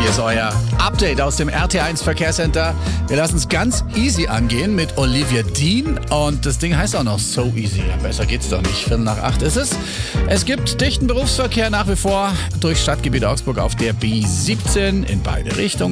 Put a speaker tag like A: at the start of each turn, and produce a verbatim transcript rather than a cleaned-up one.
A: Hier ist euer Update aus dem R T eins Verkehrscenter. Wir lassen es ganz easy angehen mit Olivia Dean und das Ding heißt auch noch So Easy. Ja, besser geht's doch nicht. Viertel nach acht ist es. Es gibt dichten Berufsverkehr nach wie vor durch Stadtgebiet Augsburg auf der B siebzehn in beide Richtungen.